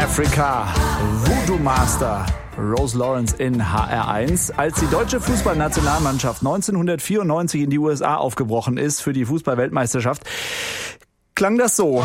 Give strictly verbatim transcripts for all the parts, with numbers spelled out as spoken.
Africa, Voodoo Master, Rose Lawrence in H R eins. Als die deutsche Fußballnationalmannschaft neunzehnhundertvierundneunzig in die U S A aufgebrochen ist für die Fußball-Weltmeisterschaft, klang das so.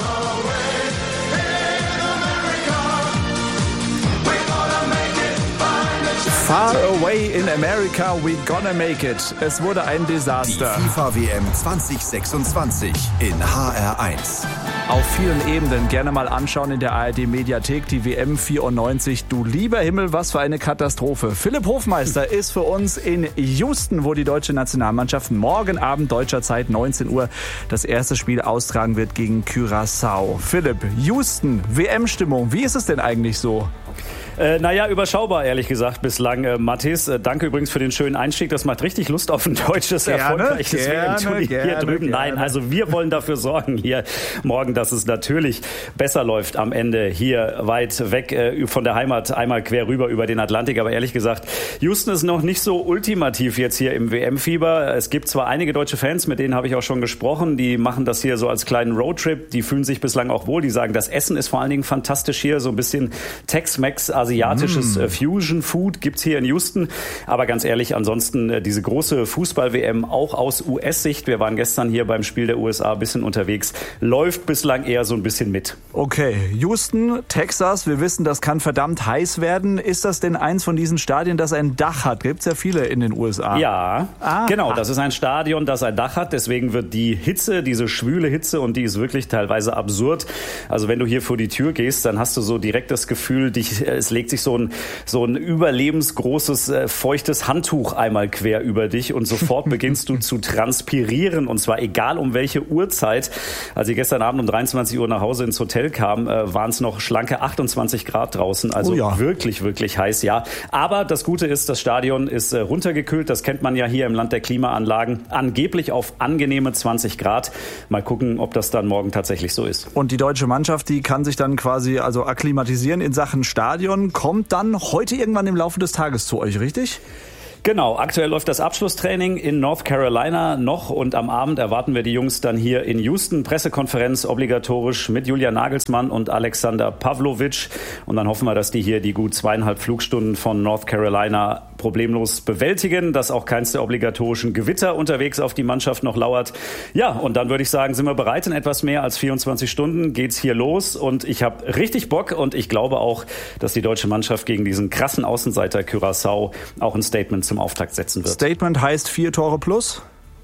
Far away in America, we gonna make it. Es wurde ein Desaster. Die FIFA W M zwanzig sechsundzwanzig in H R eins. Auf vielen Ebenen gerne mal anschauen in der A R D-Mediathek, die W M vierundneunzig. Du lieber Himmel, was für eine Katastrophe. Philipp Hofmeister ist für uns in Houston, wo die deutsche Nationalmannschaft morgen Abend deutscher Zeit neunzehn Uhr das erste Spiel austragen wird gegen Curaçao. Philipp, Houston, W M-Stimmung, wie ist es denn eigentlich so? Äh, naja, überschaubar, ehrlich gesagt, bislang. Äh, Mathis, äh, danke übrigens für den schönen Einstieg. Das macht richtig Lust auf ein deutsches, gerne, erfolgreiches W M-Turnier hier drüben. Gerne. Nein, also wir wollen dafür sorgen hier morgen, dass es natürlich besser läuft am Ende hier weit weg äh, von der Heimat, einmal quer rüber über den Atlantik. Aber ehrlich gesagt, Houston ist noch nicht so ultimativ jetzt hier im W M-Fieber. Es gibt zwar einige deutsche Fans, mit denen habe ich auch schon gesprochen, die machen das hier so als kleinen Roadtrip. Die fühlen sich bislang auch wohl. Die sagen, das Essen ist vor allen Dingen fantastisch hier, so ein bisschen Tex-Mex, asiatisches mm. Fusion-Food gibt's hier in Houston. Aber ganz ehrlich, ansonsten diese große Fußball-W M auch aus U S-Sicht. Wir waren gestern hier beim Spiel der U S A ein bisschen unterwegs. Läuft bislang eher so ein bisschen mit. Okay, Houston, Texas. Wir wissen, das kann verdammt heiß werden. Ist das denn eins von diesen Stadien, das ein Dach hat? Gibt's ja viele in den U S A. Ja, ah. genau. Das ist ein Stadion, das ein Dach hat. Deswegen wird die Hitze, diese schwüle Hitze, und die ist wirklich teilweise absurd. Also wenn du hier vor die Tür gehst, dann hast du so direkt das Gefühl, dich, es legt sich so ein, so ein überlebensgroßes, äh, feuchtes Handtuch einmal quer über dich und sofort beginnst du zu transpirieren, und zwar egal um welche Uhrzeit. Als ich gestern Abend um dreiundzwanzig Uhr nach Hause ins Hotel kam, äh, waren es noch schlanke achtundzwanzig Grad draußen, also oh ja. wirklich, wirklich heiß, ja. Aber das Gute ist, das Stadion ist äh, runtergekühlt, das kennt man ja hier im Land der Klimaanlagen, angeblich auf angenehme zwanzig Grad. Mal gucken, ob das dann morgen tatsächlich so ist. Und die deutsche Mannschaft, die kann sich dann quasi also akklimatisieren in Sachen Stadion, kommt dann heute irgendwann im Laufe des Tages zu euch, richtig? Genau, aktuell läuft das Abschlusstraining in North Carolina noch, und am Abend erwarten wir die Jungs dann hier in Houston. Pressekonferenz obligatorisch mit Julian Nagelsmann und Alexander Pavlovic, und dann hoffen wir, dass die hier die gut zweieinhalb Flugstunden von North Carolina problemlos bewältigen, dass auch keins der obligatorischen Gewitter unterwegs auf die Mannschaft noch lauert. Ja, und dann würde ich sagen, sind wir bereit. In etwas mehr als vierundzwanzig Stunden geht's hier los, und ich habe richtig Bock, und ich glaube auch, dass die deutsche Mannschaft gegen diesen krassen Außenseiter Curaçao auch ein Statement zum Auftakt setzen wird. Statement heißt vier Tore plus?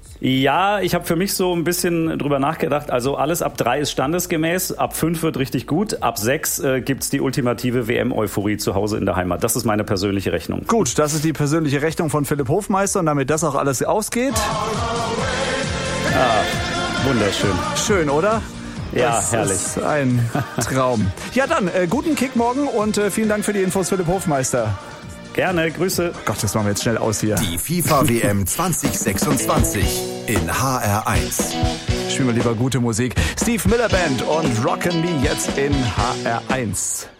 Ja, ich habe für mich so ein bisschen drüber nachgedacht. Also alles ab drei ist standesgemäß, ab fünf wird richtig gut, ab sechs äh, gibt's die ultimative W M-Euphorie zu Hause in der Heimat. Das ist meine persönliche Rechnung. Gut, das ist die persönliche Rechnung von Philipp Hofmeister, und damit das auch alles ausgeht. Ah, wunderschön. Schön, oder? Ja, das herrlich. Ist ein Traum. Ja, dann äh, guten Kick morgen, und äh, vielen Dank für die Infos, Philipp Hofmeister. Gerne, Grüße. Gott, das machen wir jetzt schnell aus hier. Die FIFA W M zwanzig sechsundzwanzig in H R eins. Spielen wir lieber gute Musik. Steve Miller Band und Rockin' Me jetzt in H R eins.